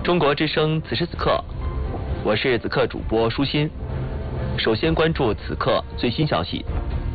中国之声此时此刻，我是此刻主播舒心。首先关注此刻最新消息。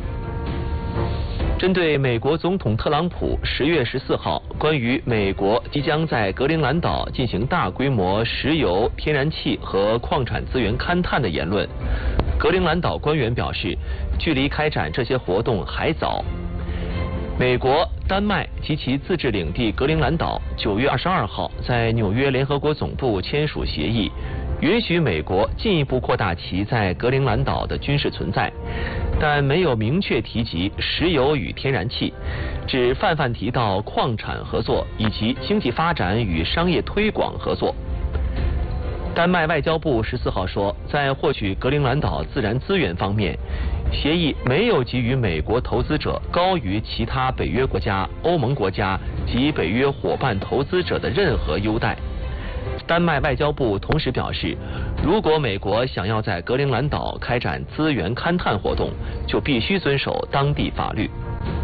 针对美国总统特朗普10月14号关于美国即将在格陵兰岛进行大规模石油、天然气和矿产资源勘探的言论，格陵兰岛官员表示，距离开展这些活动还早。美国、丹麦及其自治领地格陵兰岛9月22号在纽约联合国总部签署协议，允许美国进一步扩大其在格陵兰岛的军事存在，但没有明确提及石油与天然气，只泛泛提到矿产合作以及经济发展与商业推广合作。丹麦外交部14号说，在获取格陵兰岛自然资源方面，协议没有给予美国投资者高于其他北约国家、欧盟国家及北约伙伴投资者的任何优待。丹麦外交部同时表示，如果美国想要在格陵兰岛开展资源勘探活动，就必须遵守当地法律。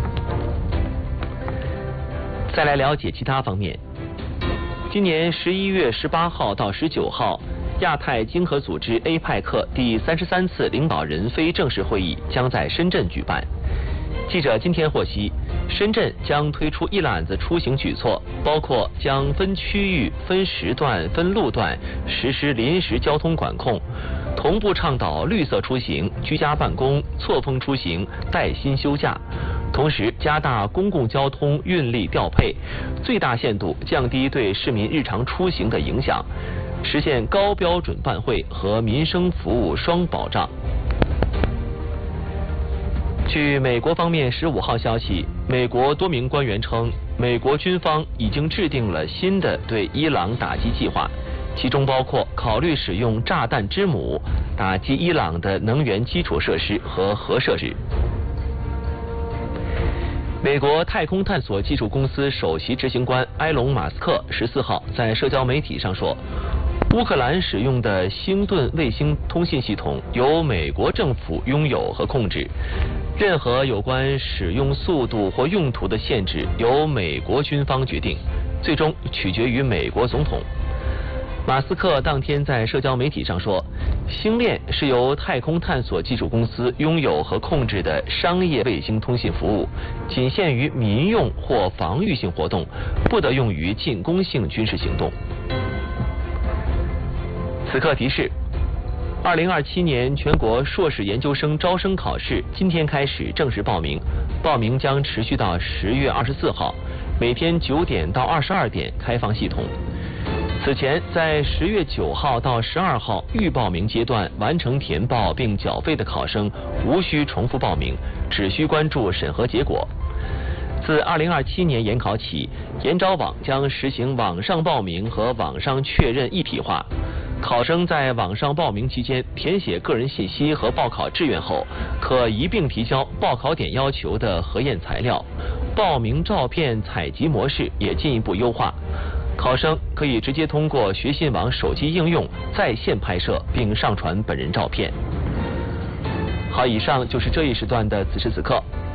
再来了解其他方面。今年11月18号到19号，亚太经合组织 APEC 第33次领导人非正式会议将在深圳举办。记者今天获悉，深圳将推出一揽子出行举措，包括将分区域、分时段、分路段实施临时交通管控，同步倡导绿色出行、居家办公、错峰出行、带薪休假，同时加大公共交通运力调配，最大限度降低对市民日常出行的影响，实现高标准办会和民生服务双保障。据美国方面15号消息，美国多名官员称，美国军方已经制定了新的对伊朗打击计划，其中包括考虑使用炸弹之母打击伊朗的能源基础设施和核设施。美国太空探索技术公司首席执行官埃隆·马斯克14号在社交媒体上说，乌克兰使用的星盾卫星通信系统由美国政府拥有和控制，任何有关使用速度或用途的限制由美国军方决定，最终取决于美国总统。马斯克当天在社交媒体上说，星链是由太空探索技术公司拥有和控制的商业卫星通信服务，仅限于民用或防御性活动，不得用于进攻性军事行动。此刻提示，2027年全国硕士研究生招生考试今天开始正式报名，报名将持续到10月24号，每天9点到22点开放系统。此前，在10月9号到12号预报名阶段完成填报并缴费的考生，无需重复报名，只需关注审核结果。自2027年研考起，研招网将实行网上报名和网上确认一体化。考生在网上报名期间填写个人信息和报考志愿后，可一并提交报考点要求的核验材料。报名照片采集模式也进一步优化，考生可以直接通过学信网手机应用在线拍摄并上传本人照片。好，以上就是这一时段的此时此刻，